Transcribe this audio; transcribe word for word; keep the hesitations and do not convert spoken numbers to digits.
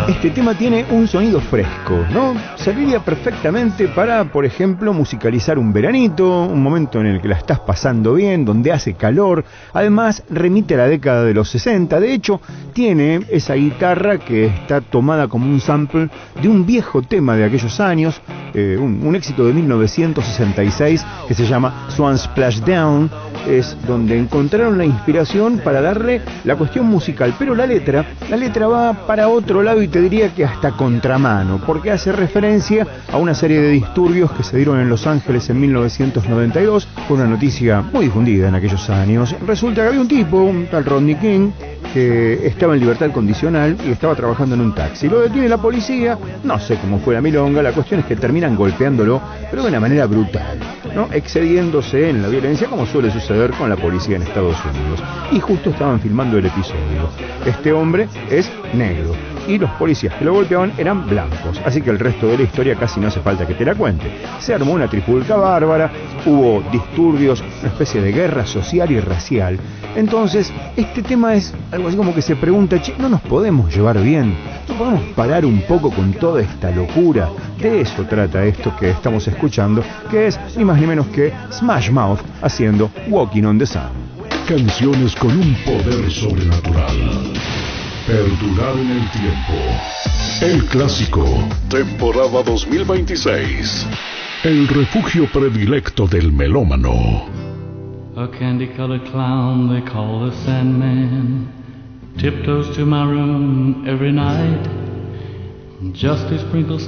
Este tema tiene un sonido fresco, ¿no? Serviría perfectamente para, por ejemplo, musicalizar un veranito, un momento en el que la estás pasando bien, donde hace calor. Además, remite a la década de los sesenta. De hecho, tiene esa guitarra que está tomada como un sample de un viejo tema de aquellos años, eh, un, un éxito de mil novecientos sesenta y seis que se llama Swan Splashdown. Es donde encontraron la inspiración para darle la cuestión musical, pero la letra, la letra va para otro lado y te diría que hasta contramano, porque hace referencia a una serie de disturbios que se dieron en Los Ángeles en mil novecientos noventa y dos, fue una noticia muy difundida en aquellos años. Resulta que había un tipo, un tal Rodney King, que estaba en libertad condicional y estaba trabajando en un taxi. Lo detiene la policía, no sé cómo fue la milonga, la cuestión es que terminan golpeándolo, pero de una manera brutal, ¿no? Excediéndose en la violencia, como suele suceder con la policía en Estados Unidos. Y justo estaban filmando el episodio. Este hombre es negro y los policías que lo golpeaban eran blancos, así que el resto de la historia casi no hace falta que te la cuente. Se armó una trifulca bárbara, hubo disturbios, una especie de guerra social y racial. Entonces, este tema es algo así como que se pregunta, che, ¿no nos podemos llevar bien? ¿No podemos parar un poco con toda esta locura? De eso trata esto que estamos escuchando, que es ni más ni menos que Smash Mouth haciendo Walking on the Sun. Canciones con un poder sobrenatural. Perdurar en el tiempo. El clásico. Temporada dos mil veintiséis. El refugio predilecto del melómano. A candy-colored clown they call the Sandman tiptoes to my room every night just to sprinkle